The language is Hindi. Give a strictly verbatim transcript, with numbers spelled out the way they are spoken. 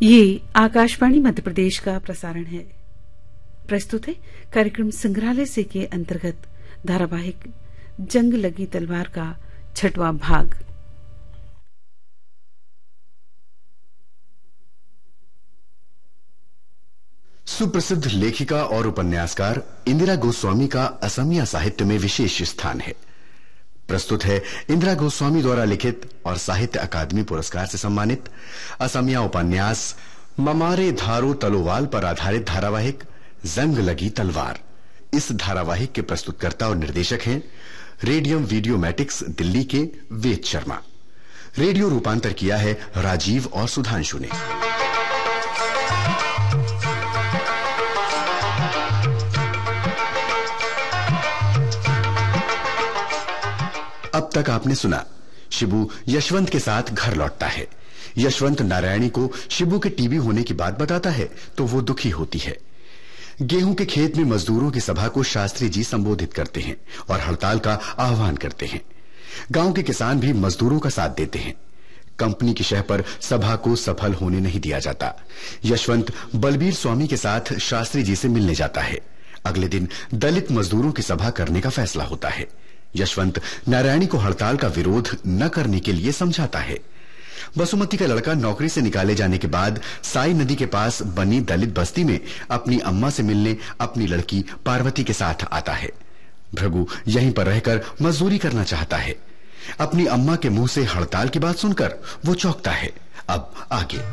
ये आकाशवाणी मध्य प्रदेश का प्रसारण है। प्रस्तुत है कार्यक्रम संग्रहालय से के अंतर्गत धारावाहिक जंग लगी तलवार का छठवां भाग। सुप्रसिद्ध लेखिका और उपन्यासकार इंदिरा गोस्वामी का असमिया साहित्य में विशेष स्थान है। प्रस्तुत है इंदिरा गोस्वामी द्वारा लिखित और साहित्य अकादमी पुरस्कार से सम्मानित असमिया उपन्यास ममारे धारो तलोवाल पर आधारित धारावाहिक जंग लगी तलवार। इस धारावाहिक के प्रस्तुतकर्ता और निर्देशक हैं रेडियम वीडियोमैटिक्स दिल्ली के वेद शर्मा। रेडियो रूपांतर किया है राजीव और सुधांशु ने। अब तक आपने सुना, शिबू यशवंत के साथ घर लौटता है। यशवंत नारायणी को शिबू के टीबी होने की बात बताता है तो वो दुखी होती है। गेहूं के खेत में मजदूरों की सभा को शास्त्री जी संबोधित करते हैं और हड़ताल का आह्वान करते हैं। गांव के किसान भी मजदूरों का साथ देते हैं। कंपनी की शह पर सभा को सफल होने नहीं दिया जाता। यशवंत बलबीर स्वामी के साथ शास्त्री जी से मिलने जाता है। अगले दिन दलित मजदूरों की सभा करने का फैसला होता है। यशवंत नारायणी को हड़ताल का विरोध न करने के लिए समझाता है। वसुमती का लड़का नौकरी से निकाले जाने के बाद साई नदी के पास बनी दलित बस्ती में अपनी अम्मा से मिलने अपनी लड़की पार्वती के साथ आता है। भृगु यहीं पर रहकर मजदूरी करना चाहता है। अपनी अम्मा के मुंह से हड़ताल की बात सुनकर वो चौंकता है। अब आगे।